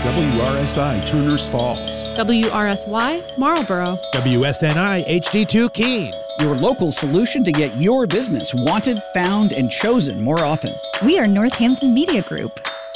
WRSI Turners Falls. WRSY Marlboro. WSNI HD2 Keene. Your local solution to get your business wanted, found, and chosen more often. We are Northampton Media Group.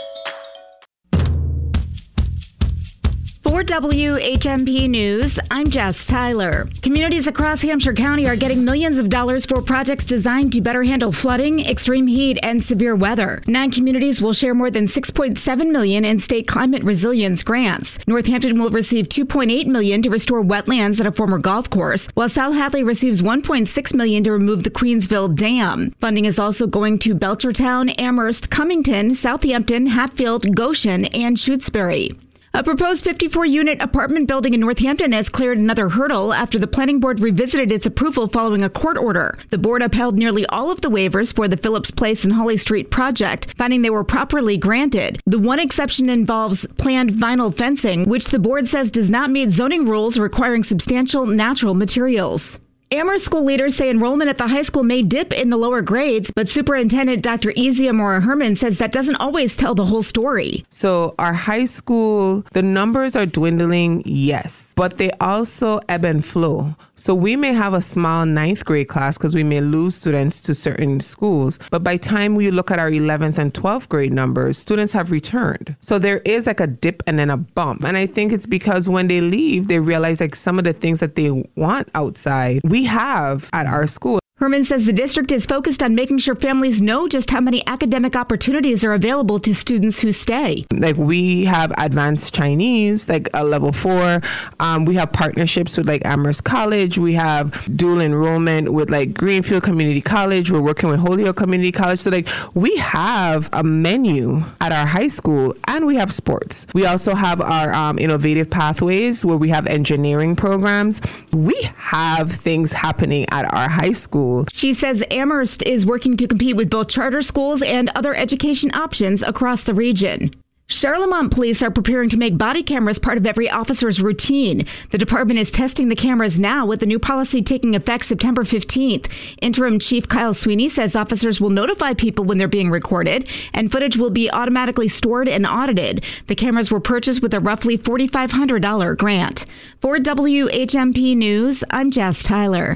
For WHMP News, I'm Jess Tyler. Communities across Hampshire County are getting millions of dollars for projects designed to better handle flooding, extreme heat, and severe weather. 9 communities will share more than $6.7 million in state climate resilience grants. Northampton will receive $2.8 million to restore wetlands at a former golf course, while South Hadley receives $1.6 million to remove the Queensville Dam. Funding is also going to Belchertown, Amherst, Cummington, Southampton, Hatfield, Goshen, and Shutesbury. A proposed 54-unit apartment building in Northampton has cleared another hurdle after the planning board revisited its approval following a court order. The board upheld nearly all of the waivers for the Phillips Place and Holly Street project, finding they were properly granted. The one exception involves planned vinyl fencing, which the board says does not meet zoning rules requiring substantial natural materials. Amherst school leaders say enrollment at the high school may dip in the lower grades, but Superintendent Dr. Ezia Mora-Herman says that doesn't always tell the whole story. So our high school, the numbers are dwindling, yes, but they also ebb and flow. So we may have a small 9th grade class because we may lose students to certain schools. But by the time we look at our 11th and 12th grade numbers, students have returned. So there is like a dip and then a bump. And I think it's because when they leave, they realize like some of the things that they want outside, we have at our school. Herman says the district is focused on making sure families know just how many academic opportunities are available to students who stay. Like we have advanced Chinese, like a level 4. We have partnerships with like Amherst College. We have dual enrollment with like Greenfield Community College. We're working with Holyoke Community College. So like we have a menu at our high school and we have sports. We also have our innovative pathways where we have engineering programs. We have things happening at our high school. She says Amherst is working to compete with both charter schools and other education options across the region. Charlemont police are preparing to make body cameras part of every officer's routine. The department is testing the cameras now with the new policy taking effect September 15th. Interim Chief Kyle Sweeney says officers will notify people when they're being recorded and footage will be automatically stored and audited. The cameras were purchased with a roughly $4,500 grant. For WHMP News, I'm Jess Tyler.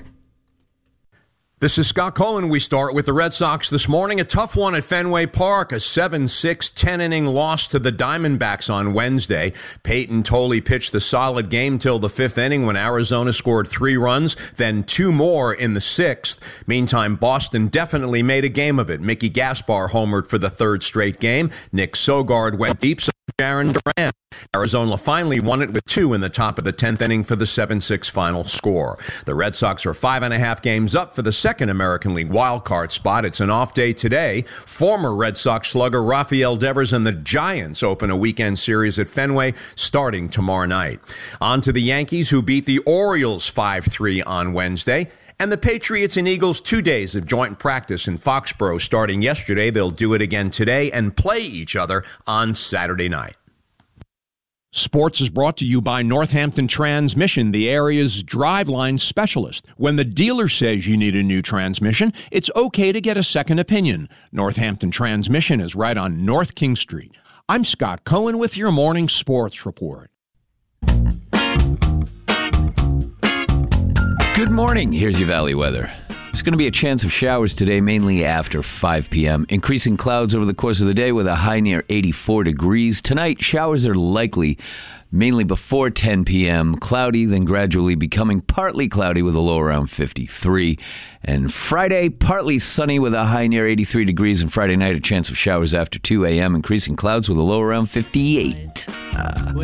This is Scott Cohen. We start with the Red Sox this morning. A tough one at Fenway Park, a 7-6, 10-inning loss to the Diamondbacks on Wednesday. Peyton Tolley pitched the solid game till the 5th inning when Arizona scored 3 runs, then 2 more in the 6th. Meantime, Boston definitely made a game of it. Mickey Gaspar homered for the 3rd straight game. Nick Sogard went deep, so Aaron Duran. Arizona finally won it with 2 in the top of the 10th inning for the 7-6 final score. The Red Sox are 5.5 games up for the second American League wildcard spot. It's an off day today. Former Red Sox slugger Rafael Devers and the Giants open a weekend series at Fenway starting tomorrow night. On to the Yankees, who beat the Orioles 5-3 on Wednesday. And the Patriots and Eagles, 2 days of joint practice in Foxborough starting yesterday. They'll do it again today and play each other on Saturday night. Sports is brought to you by Northampton Transmission, the area's driveline specialist. When the dealer says you need a new transmission, it's okay to get a second opinion. Northampton Transmission is right on North King Street. I'm Scott Cohen with your morning sports report. Good morning. Here's your valley weather. There's going to be a chance of showers today, mainly after 5 p.m. Increasing clouds over the course of the day with a high near 84 degrees. Tonight, showers are likely, mainly before 10 p.m. Cloudy, then gradually becoming partly cloudy with a low around 53. And Friday, partly sunny with a high near 83 degrees. And Friday night, a chance of showers after 2 a.m. Increasing clouds with a low around 58.